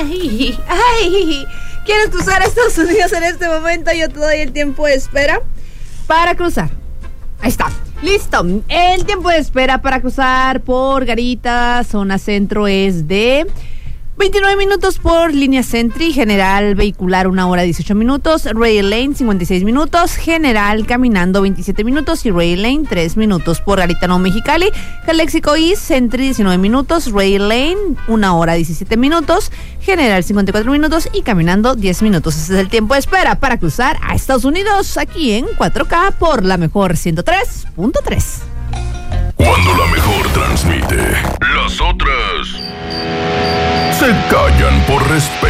Ay, ¿quieres cruzar a Estados Unidos en este momento? Yo te doy el tiempo de espera para cruzar. Ahí está, listo. El tiempo de espera para cruzar por Garita, zona centro, es de 29 minutos por línea Sentry, general vehicular 1 hora 18 minutos, Rail Lane 56 minutos, general caminando 27 minutos y Rail Lane 3 minutos por Garita Nuevo Mexicali, Calexico East Sentry 19 minutos, Rail Lane 1 hora 17 minutos, general 54 minutos y caminando 10 minutos. Ese es el tiempo de espera para cruzar a Estados Unidos aquí en 4K por la mejor 103.3. Cuando la mejor transmite, las otras se callan por respeto.